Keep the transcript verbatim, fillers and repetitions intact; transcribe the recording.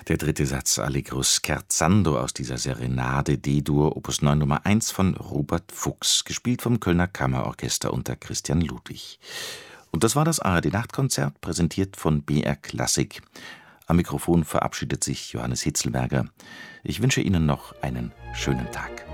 Der dritte Satz Allegro scherzando aus dieser Serenade D-Dur Opus neun Nummer eins von Robert Fuchs, gespielt vom Kölner Kammerorchester unter Christian Ludwig. Und das war das A R D-Nachtkonzert, präsentiert von B R Klassik. Am Mikrofon verabschiedet sich Johannes Hitzelberger. Ich wünsche Ihnen noch einen schönen Tag.